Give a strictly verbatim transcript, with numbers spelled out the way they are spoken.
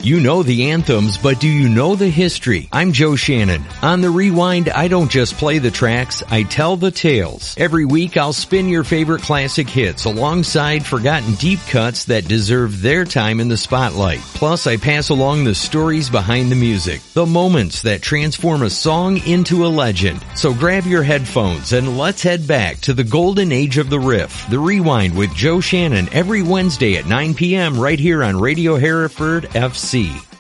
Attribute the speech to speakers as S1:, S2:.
S1: You know the anthems, but do you know the history? I'm Joe Shannon. On The Rewind, I don't just play the tracks, I tell the tales. Every week, I'll spin your favorite classic hits alongside forgotten deep cuts that deserve their time in the spotlight. Plus, I pass along the stories behind the music, the moments that transform a song into a legend. So grab your headphones and let's head back to the golden age of the riff. The Rewind with Joe Shannon every Wednesday at nine p.m. right here on Radio Hereford F C.